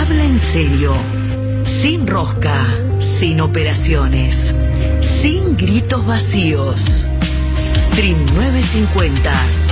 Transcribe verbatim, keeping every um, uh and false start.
habla en serio, sin rosca, sin operaciones, sin gritos vacíos. Stream novecientos cincuenta.